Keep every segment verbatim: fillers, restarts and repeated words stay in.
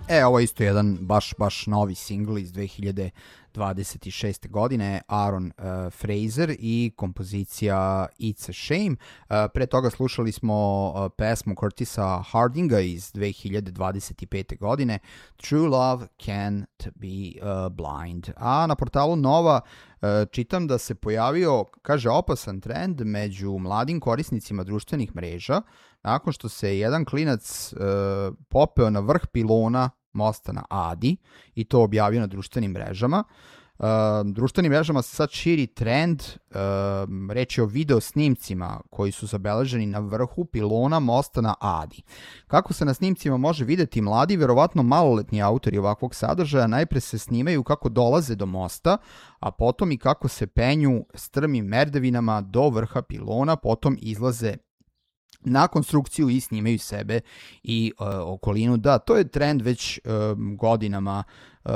E, ovo je isto jedan baš, baš novi singl iz dve hiljade dvadeset šeste godine, Aaron uh, Fraser i kompozicija It's a Shame. Uh, pre toga slušali smo uh, pesmu Curtisa Hardinga iz dve hiljade dvadeset pete godine, True Love Can't Be uh, Blind. A na portalu Nova uh, čitam da se pojavio, kaže, opasan trend među mladim korisnicima društvenih mreža, nakon što se jedan klinac uh, popeo na vrh pilona mosta na Adi i to objavio na društvenim mrežama. Uh, društvenim mrežama se sad širi trend, uh, reč je o video snimcima koji su zabeleženi na vrhu pilona mosta na Adi. Kako se na snimcima može videti, mladi, verovatno maloletni autori ovakvog sadržaja najpre se snimaju kako dolaze do mosta, a potom i kako se penju strmim merdevinama do vrha pilona, potom izlaze na konstrukciju i snimaju sebe i uh, okolinu. Da, to je trend već uh, godinama. Uh,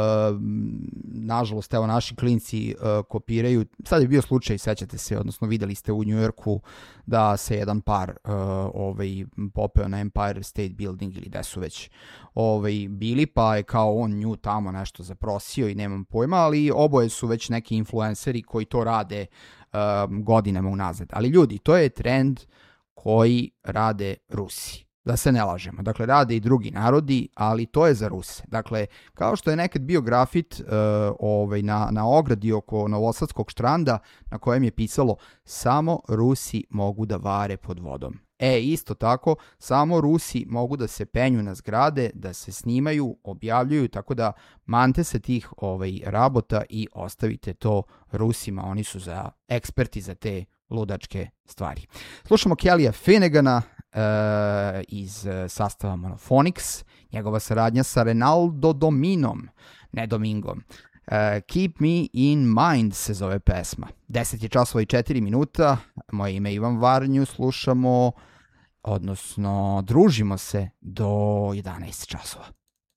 nažalost, evo, naši klinci uh, kopiraju. Sad je bio slučaj, sećate se, odnosno videli ste u Njujorku da se jedan par uh, ovaj, popeo na Empire State Building ili gde su već ovaj, bili, pa je kao on nju tamo nešto zaprosio i nemam pojma, ali oboje su već neki influenceri koji to rade uh, godinama unazad. Ali ljudi, to je trend koji rade Rusi. Da se ne lažemo. Dakle, rade i drugi narodi, ali to je za Ruse. Dakle, kao što je nekad bio grafit uh, ovaj, na, na ogradi oko Novosadskog štranda na kojem je pisalo samo Rusi mogu da vare pod vodom. E, isto tako, samo Rusi mogu da se penju na zgrade, da se snimaju, objavljuju, tako da mante se tih ovaj, rabota i ostavite to Rusima. Oni su za eksperti za te ludačke stvari. Slušamo Kellya Finnegana uh, iz sastava Monophonics, njegova saradnja sa Renaldo Dominom, ne Domingom. Uh, Keep Me In Mind se zove pesma. deset je časova i četiri minuta, moje ime je Ivan Varnju, slušamo, odnosno družimo se do jedanaest časova.